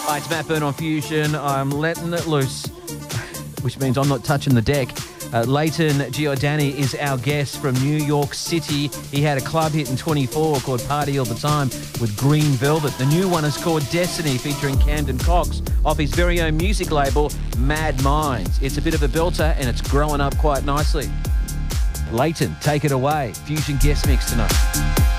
Hi, it's Matt Byrne on Fusion. I'm letting it loose, which means I'm not touching the deck. Leighton Giordani is our guest from New York City. He had a club hit in 24 called Party All The Time with Green Velvet. The new one is called Destiny, featuring Camden Cox off his very own music label, Mad Minds. It's a bit of a belter and it's growing up quite nicely. Leighton, take it away. Fusion guest mix tonight.